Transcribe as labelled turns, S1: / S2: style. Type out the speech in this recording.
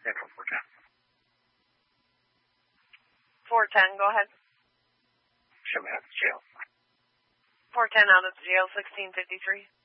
S1: Central 410.
S2: 410, go ahead.
S1: Show me out of the jail.
S2: 410 out of the jail, 1653.